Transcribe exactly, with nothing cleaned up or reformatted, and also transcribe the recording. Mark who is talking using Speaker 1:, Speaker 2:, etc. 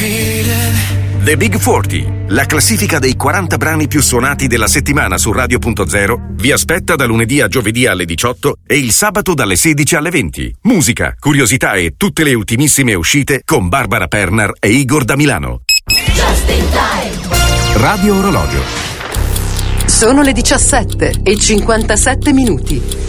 Speaker 1: The Big quaranta, la classifica dei quaranta brani più suonati della settimana su Radio Punto Zero, vi aspetta da lunedì a giovedì alle diciotto e il sabato dalle sedici alle venti. Musica, curiosità e tutte le ultimissime uscite con Barbara Pernar e Igor da Milano.
Speaker 2: Just in time.
Speaker 1: Radio Orologio.
Speaker 3: Sono le diciassette e cinquantasette minuti.